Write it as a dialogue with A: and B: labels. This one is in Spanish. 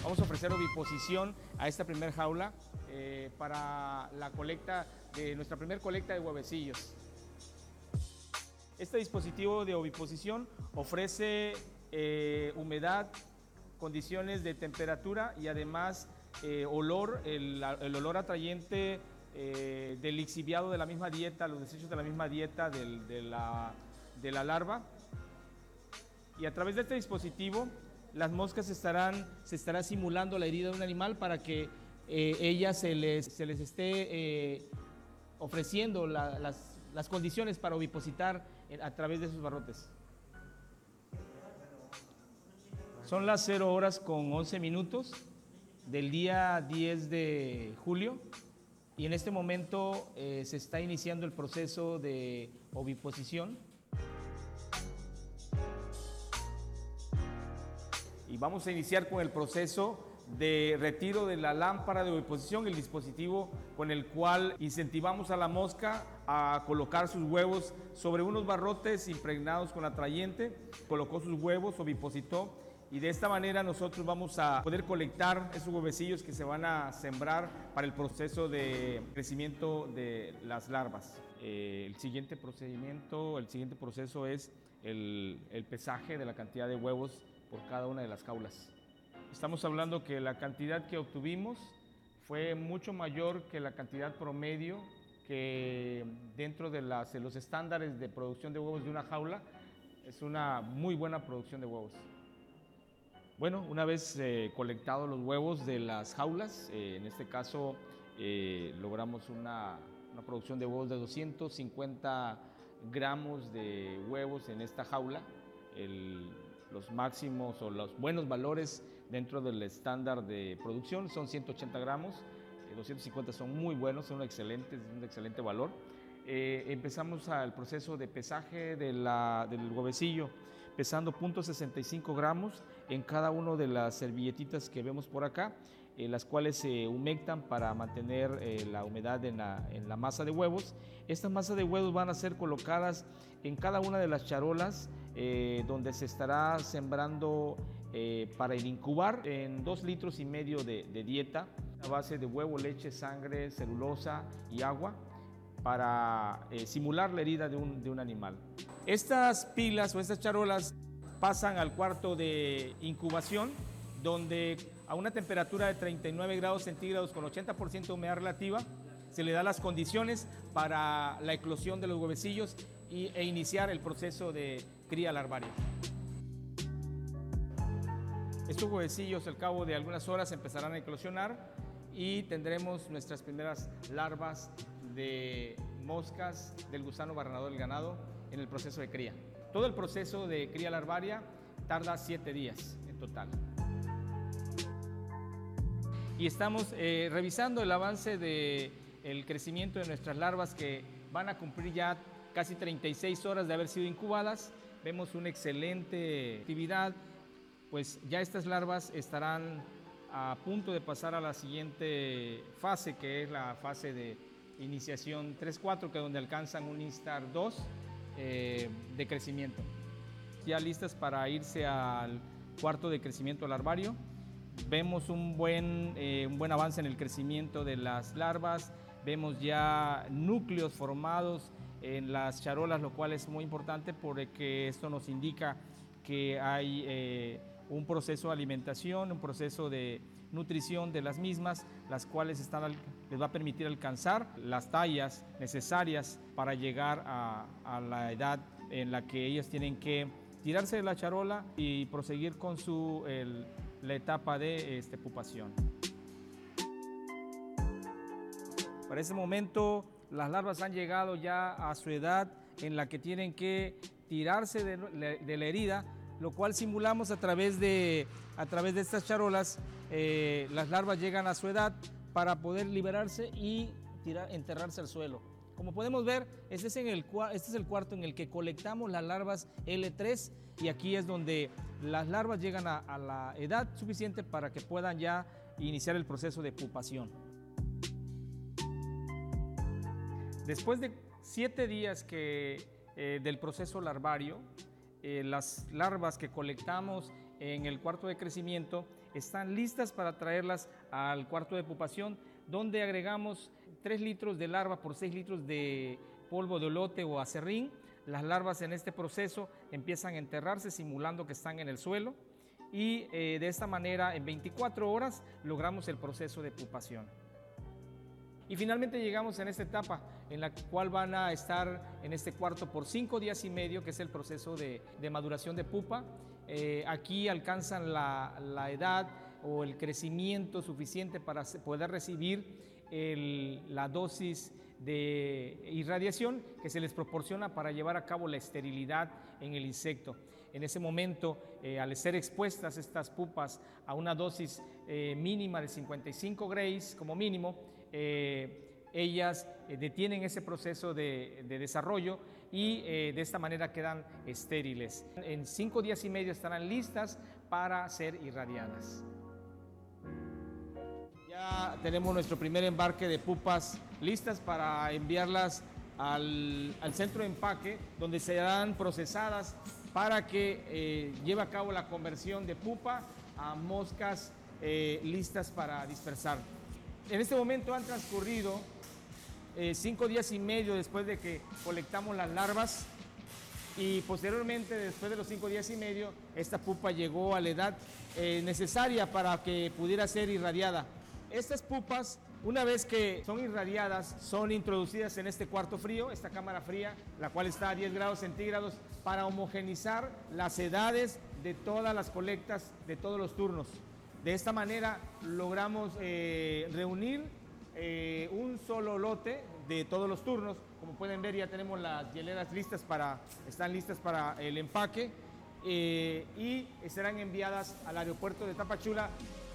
A: Vamos a ofrecer oviposición a esta primer jaula para la colecta de nuestra primera colecta de huevecillos. Este dispositivo de oviposición ofrece humedad, condiciones de temperatura y además olor, el olor atrayente del lixiviado de la misma dieta, los desechos de la misma dieta de la larva. Y a través de este dispositivo las moscas se estará simulando la herida de un animal para que ellas se les esté ofreciendo las condiciones para ovipositar a través de sus barrotes. Son las 0 horas con 11 minutos del día 10 de julio y en este momento se está iniciando el proceso de oviposición. Y vamos a iniciar con el proceso de retiro de la lámpara de oviposición, el dispositivo con el cual incentivamos a la mosca a colocar sus huevos sobre unos barrotes impregnados con atrayente. Colocó sus huevos, ovipositó y de esta manera nosotros vamos a poder colectar esos huevecillos que se van a sembrar para el proceso de crecimiento de las larvas. El siguiente proceso es el pesaje de la cantidad de huevos por cada una de las jaulas. Estamos hablando que la cantidad que obtuvimos fue mucho mayor que la cantidad promedio que dentro de los estándares de producción de huevos de una jaula es una muy buena producción de huevos. Bueno, una vez colectados los huevos de las jaulas, en este caso logramos una producción de huevos de 250 gramos de huevos en esta jaula. Los máximos o los buenos valores dentro del estándar de producción son 180 gramos, 250 son muy buenos, son un excelente valor. Empezamos el proceso de pesaje del huevecillo, pesando 0.65 gramos en cada una de las servilletitas que vemos por acá, las cuales se humectan para mantener la humedad en la masa de huevos. Estas masas de huevos van a ser colocadas en cada una de las charolas donde se estará sembrando para el incubar en 2,5 litros de dieta a base de huevo, leche, sangre, celulosa y agua para simular la herida de un animal. Estas pilas o estas charolas pasan al cuarto de incubación, donde a una temperatura de 39 grados centígrados con 80% de humedad relativa se le da las condiciones para la eclosión de los huevecillos e iniciar el proceso de cría larvaria. Estos huevecillos al cabo de algunas horas empezarán a eclosionar y tendremos nuestras primeras larvas de moscas del gusano barrenador del ganado en el proceso de cría. Todo el proceso de cría larvaria tarda 7 días en total. Y estamos revisando el avance del crecimiento de nuestras larvas que van a cumplir ya casi 36 horas de haber sido incubadas. Vemos una excelente actividad, pues ya estas larvas estarán a punto de pasar a la siguiente fase, que es la fase de iniciación 3-4, que es donde alcanzan un instar 2 de crecimiento. Ya listas para irse al cuarto de crecimiento larvario. Vemos un buen avance en el crecimiento de las larvas, vemos ya núcleos formados en las charolas, lo cual es muy importante porque esto nos indica que hay un proceso de alimentación, un proceso de nutrición de las mismas, las cuales les va a permitir alcanzar las tallas necesarias para llegar a la edad en la que ellas tienen que tirarse de la charola y proseguir con la etapa de pupación. Para ese momento las larvas han llegado ya a su edad en la que tienen que tirarse de la herida, lo cual simulamos a través de estas charolas. Las larvas llegan a su edad para poder liberarse y enterrarse al suelo. Como podemos ver, este es el cuarto en el que colectamos las larvas L3 y aquí es donde las larvas llegan a la edad suficiente para que puedan ya iniciar el proceso de pupación. Después de 7 días del proceso larvario, las larvas que colectamos en el cuarto de crecimiento, están listas para traerlas al cuarto de pupación, donde agregamos 3 litros de larva por 6 litros de polvo de olote o acerrín. Las larvas en este proceso empiezan a enterrarse simulando que están en el suelo y de esta manera en 24 horas logramos el proceso de pupación. Y finalmente llegamos en esta etapa en la cual van a estar en este cuarto por 5 días y medio, que es el proceso de maduración de pupa. Aquí alcanzan la edad o el crecimiento suficiente para poder recibir la dosis de irradiación que se les proporciona para llevar a cabo la esterilidad en el insecto. En ese momento, al ser expuestas estas pupas a una dosis mínima de 55 grays como mínimo, ellas detienen ese proceso de desarrollo y de esta manera quedan estériles. En 5 días y medio estarán listas para ser irradiadas. Ya tenemos nuestro primer embarque de pupas listas para enviarlas al centro de empaque, donde serán procesadas para que lleve a cabo la conversión de pupa a moscas listas para dispersar. En este momento han transcurrido 5 días y medio después de que colectamos las larvas y posteriormente, después de los 5 días y medio, esta pupa llegó a la edad necesaria para que pudiera ser irradiada. Estas pupas, una vez que son irradiadas, son introducidas en este cuarto frío, esta cámara fría, la cual está a 10 grados centígrados, para homogenizar las edades de todas las colectas de todos los turnos. De esta manera logramos reunir un solo lote de todos los turnos. Como pueden ver, ya tenemos las hieleras listas están listas para el empaque y serán enviadas al aeropuerto de Tapachula.